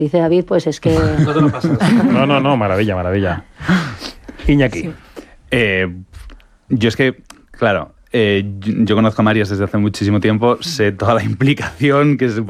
Dice David, pues es que... No te lo pasas. No, maravilla. Iñaki. Sí. Yo es que, claro, yo conozco a Marias desde hace muchísimo tiempo, sé toda la implicación que